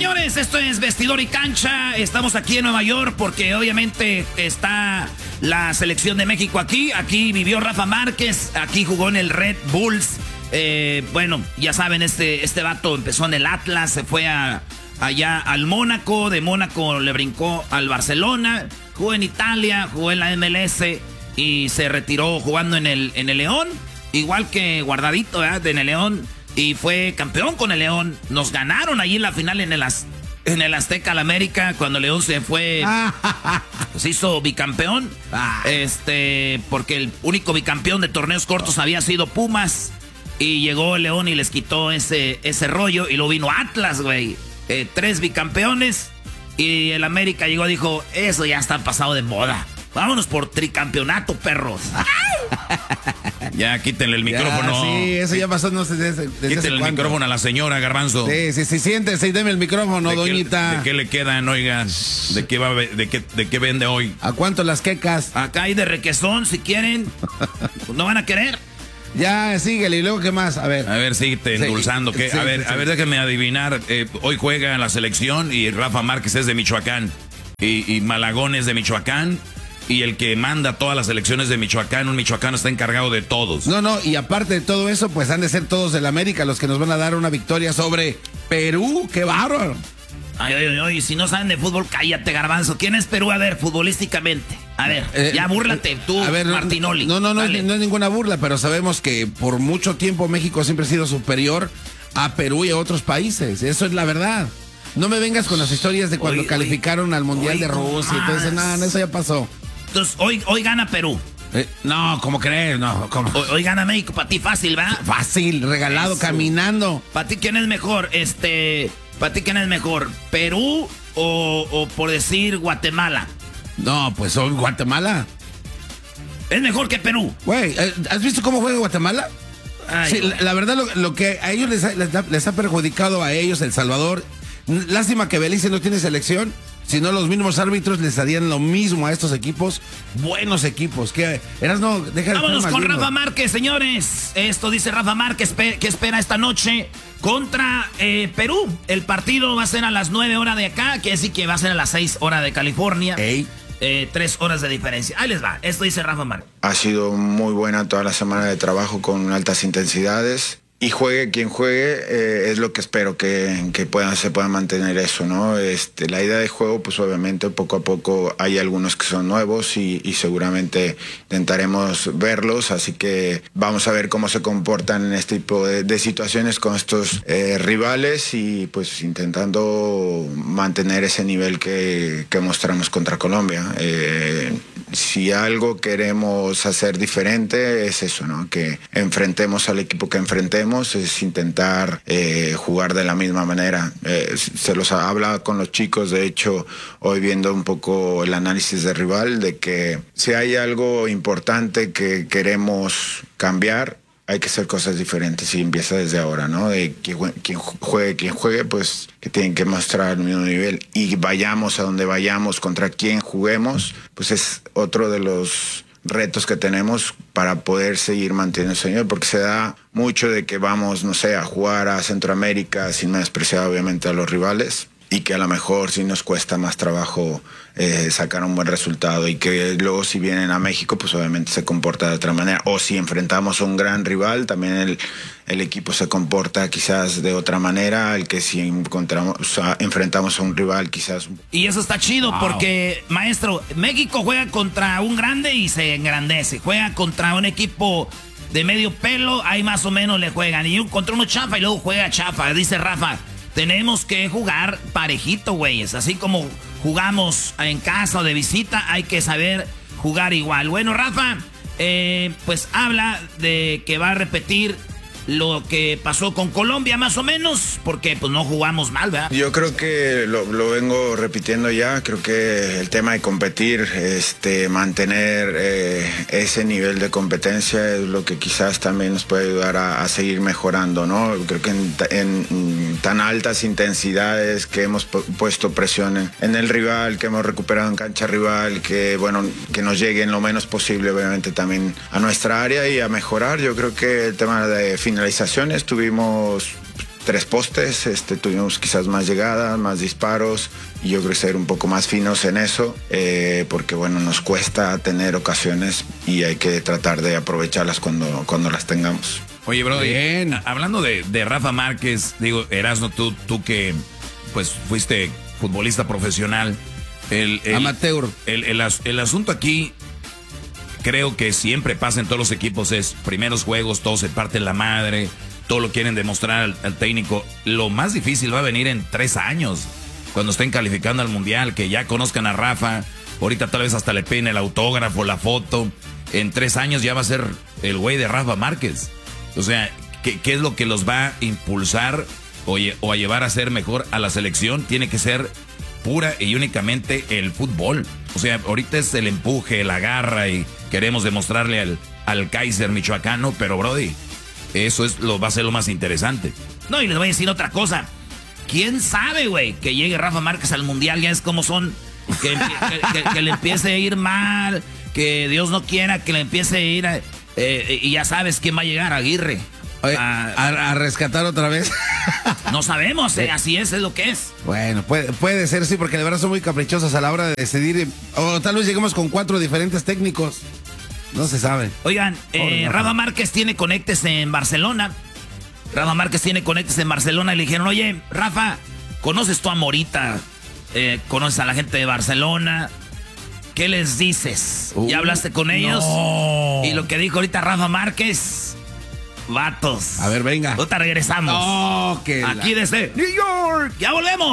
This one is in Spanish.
señores, esto es Vestidor y Cancha. Estamos aquí en Nueva York porque obviamente está la selección de México aquí. Aquí vivió Rafa Márquez, aquí jugó en el Red Bulls. Bueno, ya saben, este vato empezó en el Atlas, se fue allá al Mónaco, de Mónaco le brincó al Barcelona, jugó en Italia, jugó en la MLS y se retiró jugando en el León, igual que Guardadito, ¿verdad? En el León. Y fue campeón con el León. Nos ganaron allí en la final en el Azteca al América. Cuando León se fue, se hizo bicampeón. Porque el único bicampeón de torneos cortos había sido Pumas. Y llegó el León y les quitó ese rollo. Y lo vino Atlas, güey. 3 bicampeones. Y el América llegó y dijo, eso ya está pasado de moda. Vámonos por tricampeonato, perros. Ya, quítenle el micrófono. Sí, eso ya pasó, no sé desde quítenle el micrófono a la señora, Garbanzo. Sí, siéntese y deme el micrófono, doñita. ¿De qué le quedan, oiga? ¿De qué vende hoy? ¿A cuánto las quecas? Acá hay de requesón, si quieren. ¿No van a querer? Ya, síguele, y luego, ¿qué más? A ver, síguete endulzando. Sí, a ver, déjenme adivinar. Hoy juega en la selección y Rafa Márquez es de Michoacán. Y Malagón es de Michoacán. Y el que manda todas las elecciones de Michoacán, un michoacano está encargado de todos. No, y aparte de todo eso, pues han de ser todos del América los que nos van a dar una victoria sobre Perú. ¡Qué bárbaro! Ay, si no saben de fútbol, cállate, Garbanzo. ¿Quién es Perú? A ver, futbolísticamente. A ver, ya búrlate tú, a ver, Martinoli. No es ninguna burla, pero sabemos que por mucho tiempo México siempre ha sido superior a Perú y a otros países. Eso es la verdad. No me vengas con las historias de cuando calificaron al Mundial de Rusia. Entonces, nada, eso ya pasó. Entonces, hoy gana Perú. No, ¿cómo crees? No, ¿cómo? Hoy gana México, para ti fácil, ¿va? Fácil, regalado, eso. Caminando. ¿Para ti quién es mejor? ¿Para ti quién es mejor? ¿Perú o por decir Guatemala? No, pues hoy Guatemala. Es mejor que Perú. Güey, ¿has visto cómo juega Guatemala? Ay, sí, la verdad, lo que a ellos les ha perjudicado a ellos, El Salvador. Lástima que Belice no tiene selección. Si no, los mismos árbitros les harían lo mismo a estos equipos. Buenos equipos. Vámonos con Rafa Márquez, señores. Esto dice Rafa Márquez, que espera esta noche contra Perú. El partido va a ser a las 9 horas de acá, quiere decir que va a ser a las 6 horas de California. 3 horas de diferencia. Ahí les va. Esto dice Rafa Márquez. Ha sido muy buena toda la semana de trabajo con altas intensidades. Y juegue quien juegue, es lo que espero que se pueda mantener eso, ¿no? La idea de juego, pues obviamente poco a poco hay algunos que son nuevos y seguramente intentaremos verlos, así que vamos a ver cómo se comportan en este tipo de situaciones con estos rivales y pues intentando mantener ese nivel que mostramos contra Colombia. Si algo queremos hacer diferente es eso, ¿no? Que enfrentemos al equipo que enfrentemos, es intentar jugar de la misma manera. Se los habla con los chicos, de hecho, hoy viendo un poco el análisis de rival, de que si hay algo importante que queremos cambiar, hay que hacer cosas diferentes y empieza desde ahora, ¿no? De quien juegue, pues que tienen que mostrar el mismo nivel y vayamos a donde vayamos, contra quien juguemos, pues es otro de los retos que tenemos para poder seguir manteniendo ese nivel, porque se da mucho de que vamos, no sé, a jugar a Centroamérica sin menospreciar obviamente a los rivales y que a lo mejor sí nos cuesta más trabajo sacar un buen resultado y que luego si vienen a México pues obviamente se comporta de otra manera, o si enfrentamos a un gran rival también el equipo se comporta quizás de otra manera, el que si enfrentamos a un rival quizás. Y eso está chido porque, maestro, México juega contra un grande y se engrandece, juega contra un equipo de medio pelo, ahí más o menos le juegan, y contra uno chafa y luego juega chafa, dice Rafa. Tenemos que jugar parejito, güeyes. Así como jugamos en casa o de visita, hay que saber jugar igual. Bueno, Rafa, pues habla de que va a repetir lo que pasó con Colombia más o menos, porque pues no jugamos mal, ¿verdad? Yo creo que lo vengo repitiendo ya, creo que el tema de competir, mantener ese nivel de competencia es lo que quizás también nos puede ayudar a seguir mejorando, ¿no? Creo que en tan altas intensidades que hemos puesto presión en el rival, que hemos recuperado en cancha rival, que bueno, que nos lleguen lo menos posible obviamente también a nuestra área y a mejorar. Yo creo que el tema de finalizaciones tuvimos 3 postes, tuvimos quizás más llegadas, más disparos, y yo creo que ser un poco más finos en eso, porque bueno, nos cuesta tener ocasiones y hay que tratar de aprovecharlas cuando las tengamos. Oye, bro, hablando de Rafa Márquez, digo, Erasmo, tú que pues fuiste futbolista profesional, amateur. El asunto aquí, creo que siempre pasa en todos los equipos, es primeros juegos, todos se parten la madre, todo lo quieren demostrar al técnico. Lo más difícil va a venir en 3 años, cuando estén calificando al Mundial, que ya conozcan a Rafa, ahorita tal vez hasta le piden el autógrafo, la foto. En 3 años ya va a ser el güey de Rafa Márquez. O sea, ¿qué es lo que los va a impulsar o a llevar a ser mejor a la selección? Tiene que ser pura y únicamente el fútbol. O sea, ahorita es el empuje, la garra y queremos demostrarle al Kaiser michoacano, pero Brody, eso va a ser lo más interesante. No, y les voy a decir otra cosa. ¿Quién sabe, güey, que llegue Rafa Márquez al Mundial? Ya es como son, que le empiece a ir mal, que Dios no quiera que le empiece a ir y ya sabes quién va a llegar, Aguirre. Oye, a rescatar otra vez. No sabemos, así es lo que es. Bueno, puede ser, sí, porque de verdad son muy caprichosos a la hora de decidir. O tal vez lleguemos con 4 diferentes técnicos. No se sabe. Oigan, Rafa Márquez tiene conectes en Barcelona. Y le dijeron, oye, Rafa, ¿conoces tú a Morita? ¿Conoces a la gente de Barcelona? ¿Qué les dices? ¿Ya hablaste con ellos? No. Y lo que dijo ahorita Rafa Márquez, vatos. A ver, venga. Ahorita regresamos. No, aquí desde New York. Ya volvemos.